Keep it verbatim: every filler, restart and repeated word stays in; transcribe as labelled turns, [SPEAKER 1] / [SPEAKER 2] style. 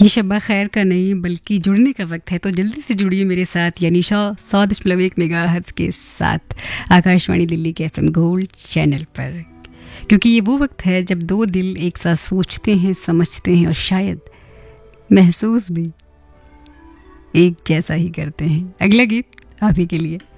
[SPEAKER 1] ये शब्बा खैर का नहीं बल्कि जुड़ने का वक्त है, तो जल्दी से जुड़िए मेरे साथ यानी सौ सौ दशमलव एक मेगा हर्ट्ज के साथ आकाशवाणी दिल्ली के एफएम गोल्ड चैनल पर, क्योंकि ये वो वक्त है जब दो दिल एक साथ सोचते हैं, समझते हैं और शायद महसूस भी एक जैसा ही करते हैं। अगला गीत आप ही के लिए।